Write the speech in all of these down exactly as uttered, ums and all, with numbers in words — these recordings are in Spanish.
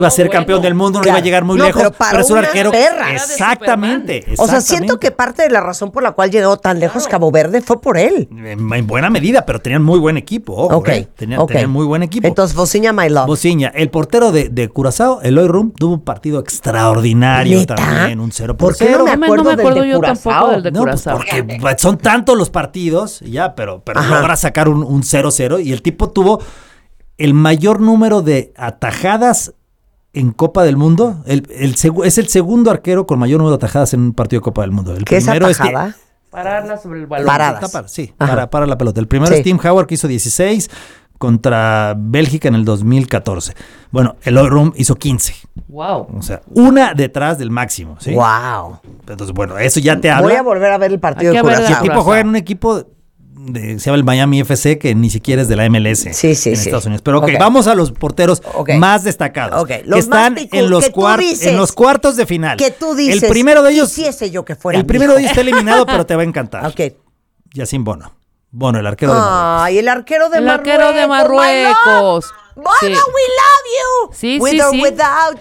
iba a ser bueno. campeón del mundo, no claro. iba a llegar muy no, lejos, pero, pero es un arquero. Perra. Exactamente, exactamente. O sea, siento que parte de la razón por la cual llegó tan lejos claro. Cabo Verde fue por él. En, en buena medida, pero tenían muy buen equipo. Ojo, okay. eh. tenían, okay. tenían muy buen equipo. Entonces, Bociña, my love. Bociña, el portero de, de Curazao, Eloy Rum, tuvo un partido extraordinario ¿Neta? también, un cero por cero. ¿Por qué no me acuerdo, no me acuerdo del de yo tampoco del de Curazao? No, pues porque son tantos los partidos, ya, pero, pero logra sacar un, un cero cero y el tipo tuvo el mayor número de atajadas en Copa del Mundo. El, el seg- es el segundo arquero con mayor número de atajadas en un partido de Copa del Mundo. El ¿Qué primero es atajada? Es que, Pararla sobre el balón. Paradas. Para, sí, para, para la pelota. El primero sí. es Tim Howard, que hizo dieciséis contra Bélgica en el dos mil catorce. Bueno, Eloy Rum hizo quince. Wow. O sea, una detrás del máximo, ¿sí? Wow. Entonces, bueno, eso ya te habla. Voy a volver a ver el partido de Curazao. El tipo juega en un equipo de, se llama el Miami F C, que ni siquiera es de la M L S sí, sí, en sí. Estados Unidos. Pero ok, okay. vamos a los porteros okay. más destacados. Okay. Los que están pico, en, los que cuart- dices, en los cuartos de final. Que tú dices, el primero de ellos, quisiese yo que fuera el primero de ellos está eliminado, pero te va a encantar. Ok. Yacine Bono. Bono, el arquero de Marruecos. Ay, el arquero de el Marruecos. arquero de Marruecos. Bono, sí. we love you. Sí, With sí, or sí. without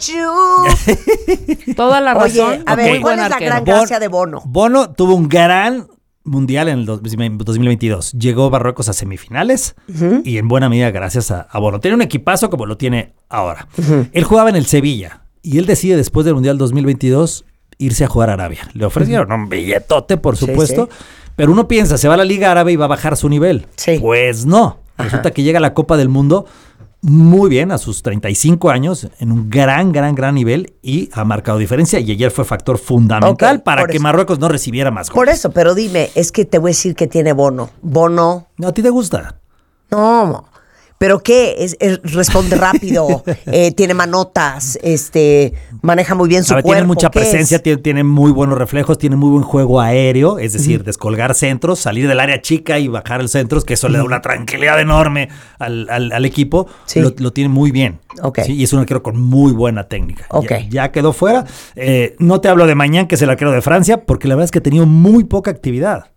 you. Toda la razón. Oye, a ver, muy ¿cuál buen es la arquero. gran gracia de Bono? Bono tuvo un gran mundial en el dos mil veintidós. Llegó Marruecos a semifinales uh-huh. y en buena medida gracias a, a Bono. Tiene un equipazo como lo tiene ahora. Uh-huh. Él jugaba en el Sevilla y él decide después del mundial dos mil veintidós irse a jugar a Arabia. Le ofrecieron uh-huh. un billetote, por supuesto. Sí, sí. Pero uno piensa, se va a la Liga Árabe y va a bajar su nivel. Sí. Pues no. Ajá. Resulta que llega a la Copa del Mundo muy bien a sus treinta y cinco años, en un gran, gran, gran nivel y ha marcado diferencia. Y ayer fue factor fundamental okay, para que eso. Marruecos no recibiera más goles. Por eso, pero dime, es que te voy a decir que tiene Bono. Bono. No, ¿a ti te gusta? No, ¿pero qué? Es, es, responde rápido, eh, tiene manotas, este, maneja muy bien su ver, cuerpo. Tiene mucha presencia, tiene, tiene muy buenos reflejos, tiene muy buen juego aéreo, es decir, uh-huh. descolgar centros, salir del área chica y bajar el centro, que eso uh-huh. le da una tranquilidad enorme al, al, al equipo. Sí. Lo, lo tiene muy bien. Okay. ¿sí? Y es un arquero con muy buena técnica. Okay. Ya, ya quedó fuera. Eh, no te hablo de Mañán, que es el arquero de Francia, porque la verdad es que ha tenido muy poca actividad.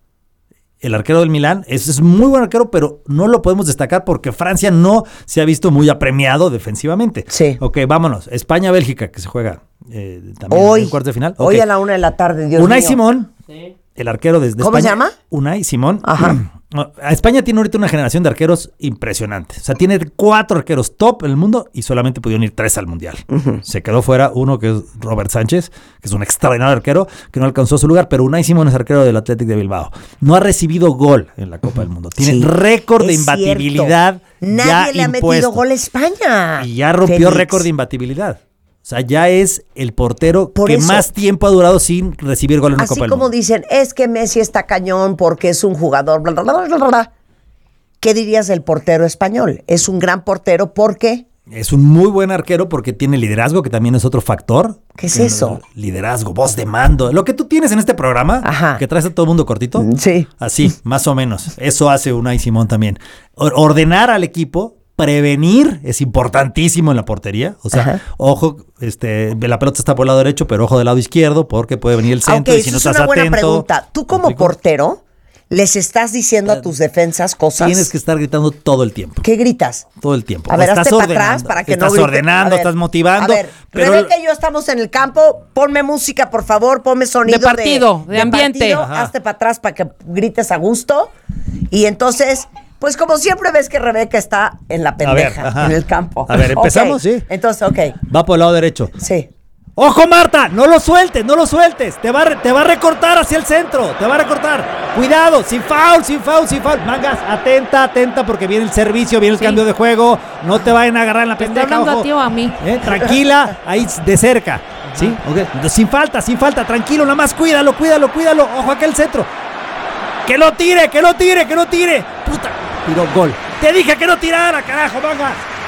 El arquero del Milán es, es muy buen arquero, pero no lo podemos destacar porque Francia no se ha visto muy apremiado defensivamente. Sí. Ok, vámonos. España-Bélgica, que se juega eh, también hoy, en cuartos de final. Hoy okay. a la una de la tarde, Dios Unai mío. Simón, sí. el arquero de, de ¿Cómo España. se llama? Unai Simón. Ajá. España tiene ahorita una generación de arqueros impresionante. O sea, tiene cuatro arqueros top en el mundo y solamente pudieron ir tres al Mundial. Uh-huh. Se quedó fuera uno que es Robert Sánchez, que es un extraordinario arquero, que no alcanzó su lugar, pero Unai Simón es arquero del Athletic de Bilbao. No ha recibido gol en la Copa uh-huh. del Mundo. Tiene sí, récord de imbatibilidad. Nadie ya le ha impuesto. metido gol a España. Y ya rompió récord de imbatibilidad. O sea, ya es el portero Por que eso, más tiempo ha durado sin recibir gol en una Copa del Mundo. Así como dicen, es que Messi está cañón porque es un jugador, bla, bla, bla, bla, bla. ¿Qué dirías del portero español? Es un gran portero porque... Es un muy buen arquero porque tiene liderazgo, que también es otro factor. ¿Qué es eso? Liderazgo, voz de mando. Lo que tú tienes en este programa, Ajá. que traes a todo el mundo cortito. Sí. Así, más o menos. Eso hace Unai Simón también. Ordenar al equipo... Prevenir es importantísimo en la portería. O sea, Ajá. ojo, este, la pelota está por el lado derecho, pero ojo del lado izquierdo, porque puede venir el centro okay, y si no eso estás es una buena atento. Pregunta. Tú como ¿complico? Portero, les estás diciendo a tus defensas cosas. Tienes que estar gritando todo el tiempo. ¿Qué gritas? Todo el tiempo. A ver, estás hazte para atrás para que estás no grite. ordenando, ver, estás motivando. A ver, pero Rebeca y yo estamos en el campo. Ponme música, por favor. Ponme sonido de partido, de, de ambiente. Partido, hazte para atrás para que grites a gusto. Y entonces... Pues como siempre ves que Rebeca está en la pendeja, ver, en el campo. A ver, empezamos, okay. sí. Entonces, ok. Va por el lado derecho. Sí. ¡Ojo, Marta! ¡No lo sueltes, no lo sueltes! Te va, a, te va a recortar hacia el centro, te va a recortar. Cuidado, sin foul, sin foul, sin foul. Mangas, atenta, atenta, porque viene el servicio, viene el sí. cambio de juego. No te vayan a agarrar en la pendeja. ¿Está hablando ojo. a ti o a mí? ¿Eh? Tranquila, ahí de cerca. Ajá. ¿Sí? Okay. Sin falta, sin falta, tranquilo, nada más cuídalo, cuídalo, cuídalo. Ojo, aquel centro. ¡Que lo tire, que lo tire, que lo tire! ¡Puta! Tiró gol. ¡Te dije que no tirara, carajo, mangas!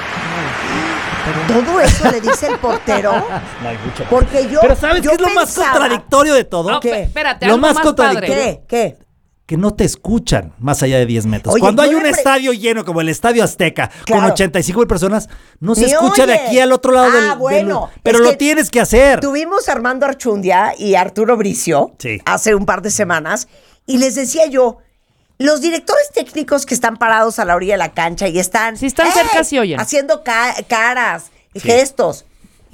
¿Todo eso le dice el portero? No hay mucho. Porque yo Pero ¿sabes yo qué es lo pensaba... más contradictorio de todo? No, ¿Qué? Espérate, lo algo más, más contradictorio. padre. ¿Qué? ¿Qué? Que no te escuchan más allá de diez metros. Oye, Cuando hay un pre... estadio lleno como el Estadio Azteca, claro. con ochenta y cinco mil personas, no se Ni escucha oye. de aquí al otro lado ah, del... bueno. del pero es lo que tienes que hacer. Tuvimos a Armando Archundia y Arturo Bricio sí. hace un par de semanas y les decía yo, los directores técnicos que están parados a la orilla de la cancha y están... Si están ¡eh! cerca, sí oyen. Haciendo ca- caras, sí. gestos.